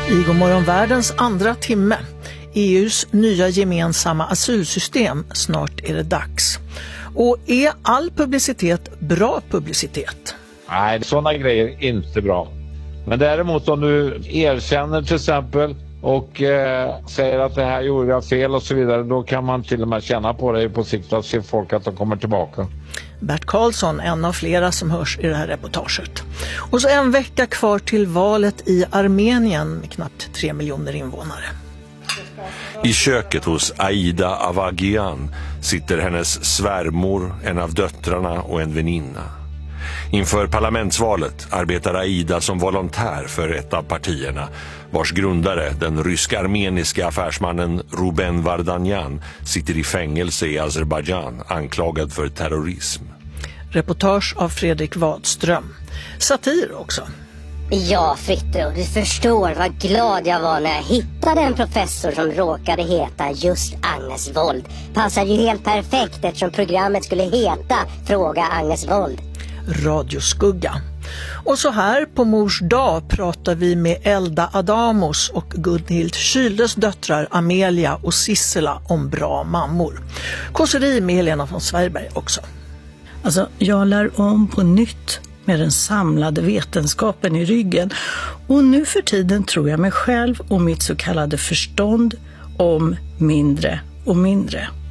I Godmorgon världens andra timme. EUs nya gemensamma asylsystem, snart är det dags. Och är all publicitet bra publicitet? Nej, sådana grejer är inte bra. Men däremot om du erkänner till exempel och säger att det här gjorde jag fel och så vidare, då kan man till och med känna på det på sikt att se folk att de kommer tillbaka. Bert Karlsson, en av flera som hörs i det här reportaget. Och så en vecka kvar till valet i Armenien med knappt 3 miljoner invånare. I köket hos Aida Avagian sitter hennes svärmor, en av döttrarna och en väninna. Inför parlamentsvalet arbetar Aida som volontär för ett av partierna, vars grundare, den rysk-armeniska affärsmannen Ruben Vardanyan, sitter i fängelse i Azerbaijan anklagad för terrorism. Reportage av Fredrik Wadström. Satir också. Ja, Fritte, du förstår vad glad jag var när jag hittade en professor som råkade heta just Agnes Wold. Passar ju helt perfekt eftersom programmet skulle heta Fråga Agnes Wold. Radioskugga. Och så här på mors dag pratar vi med Elda Adamos och Gunhild Kyldes döttrar Amelia och Sissela om bra mammor. Kåseri med Helena von Sveriberg också. Alltså, jag lär om på nytt med den samlade vetenskapen i ryggen. Och nu för tiden tror jag mig själv och mitt så kallade förstånd om mindre och mindre.